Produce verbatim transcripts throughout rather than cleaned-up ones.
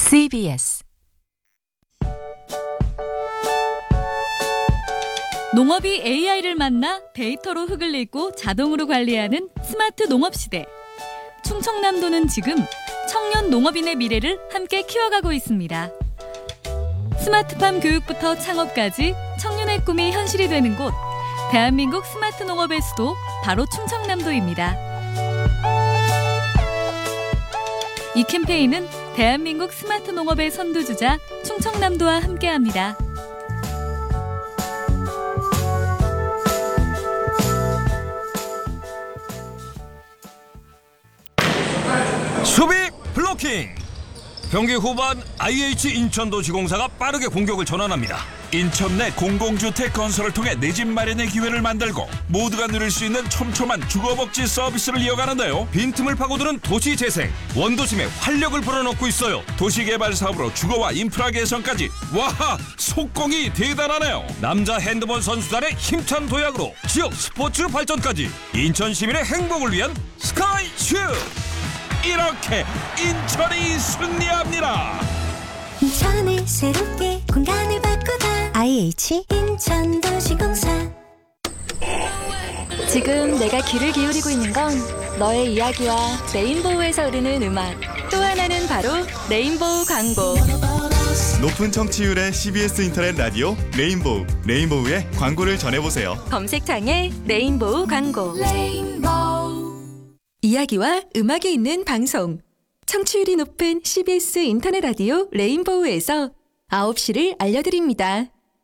씨비에스 농업이 에이아이를 만나 데이터로 흙을 읽고 자동으로 관리하는 스마트 농업 시대. 충청남도는 지금 청년 농업인의 미래를 함께 키워가고 있습니다. 스마트팜 교육부터 창업까지 청년의 꿈이 현실이 되는 곳, 대한민국 스마트 농업의 수도 바로 충청남도입니다. 이 캠페인은 대한민국 스마트 농업의 선두주자 충청남도와 함께합니다. 수비 블로킹. 경기 후반 아이에이치 인천도시공사가 빠르게 공격을 전환합니다. 인천 내 공공주택 건설을 통해 내 집 마련의 기회를 만들고 모두가 누릴 수 있는 촘촘한 주거복지 서비스를 이어가는데요. 빈틈을 파고드는 도시재생, 원도심에 활력을 불어넣고 있어요. 도시개발 사업으로 주거와 인프라 개선까지. 와하, 속공이 대단하네요. 남자 핸드볼 선수단의 힘찬 도약으로 지역 스포츠 발전까지. 인천 시민의 행복을 위한 스카이슈. 이렇게 인천이 승리합니다. 인천을 새롭게 공간을 바꾸다. 아이에이치 인천도시공사. 지금 내가 귀를 기울이고 있는 건 너의 이야기와 레인보우에서 흐르는 음악. 또 하나는 바로 레인보우 광고. 높은 청취율의 씨비에스 인터넷 라디오 레인보우. 레인보우의 광고를 전해보세요. 검색창에 레인보우 광고. 레인보우. 이야기와 음악이 있는 방송. 청취율이 높은 씨비에스 인터넷 라디오 레인보우에서 아홉 시를 알려드립니다.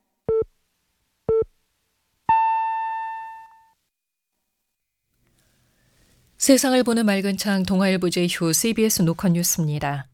세상을 보는 맑은 창 동아일보 제휴 씨비에스 노컷 뉴스입니다.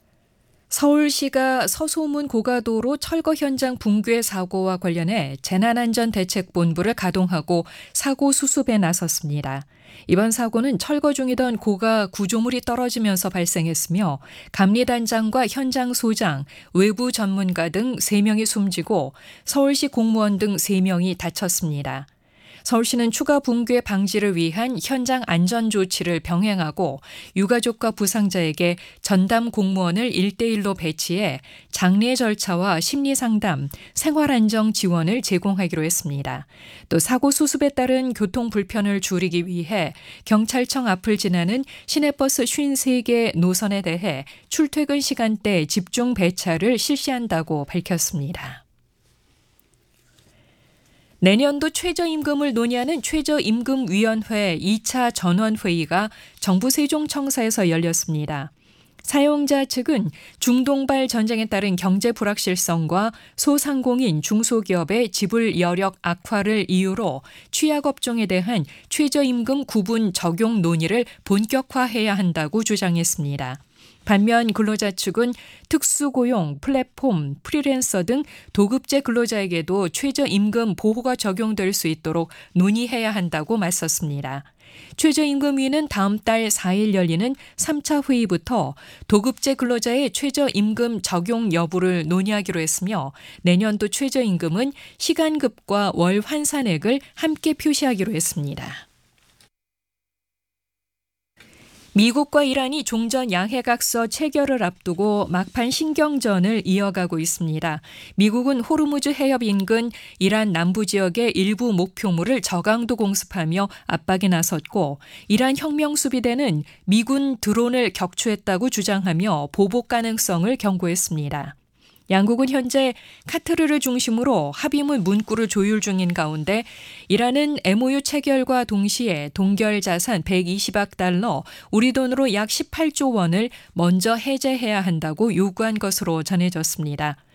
서울시가 서소문 고가도로 철거 현장 붕괴 사고와 관련해 재난안전대책본부를 가동하고 사고 수습에 나섰습니다. 이번 사고는 철거 중이던 고가 구조물이 떨어지면서 발생했으며 감리단장과 현장 소장, 외부 전문가 등 세 명이 숨지고 서울시 공무원 등 세 명이 다쳤습니다. 서울시는 추가 붕괴 방지를 위한 현장 안전 조치를 병행하고 유가족과 부상자에게 전담 공무원을 일 대일로 배치해 장례 절차와 심리상담, 생활안정 지원을 제공하기로 했습니다. 또 사고 수습에 따른 교통 불편을 줄이기 위해 경찰청 앞을 지나는 시내버스 오십삼 개 노선에 대해 출퇴근 시간대 집중 배차를 실시한다고 밝혔습니다. 내년도 최저임금을 논의하는 최저임금위원회 이 차 전원회의가 정부 세종청사에서 열렸습니다. 사용자 측은 중동발 전쟁에 따른 경제 불확실성과 소상공인 중소기업의 지불 여력 악화를 이유로 취약업종에 대한 최저임금 구분 적용 논의를 본격화해야 한다고 주장했습니다. 반면 근로자 측은 특수고용, 플랫폼, 프리랜서 등 도급제 근로자에게도 최저임금 보호가 적용될 수 있도록 논의해야 한다고 맞섰습니다. 최저임금위는 다음 달 사 일 열리는 삼 차 회의부터 도급제 근로자의 최저임금 적용 여부를 논의하기로 했으며 내년도 최저임금은 시간급과 월 환산액을 함께 표시하기로 했습니다. 미국과 이란이 종전 양해각서 체결을 앞두고 막판 신경전을 이어가고 있습니다. 미국은 호르무즈 해협 인근 이란 남부 지역의 일부 목표물을 저강도 공습하며 압박에 나섰고 이란 혁명수비대는 미군 드론을 격추했다고 주장하며 보복 가능성을 경고했습니다. 양국은 현재 카타르를 중심으로 합의문 문구를 조율 중인 가운데 이란은 엠오유 체결과 동시에 동결 자산 백이십억 달러, 우리 돈으로 약 십팔조 원을 먼저 해제해야 한다고 요구한 것으로 전해졌습니다.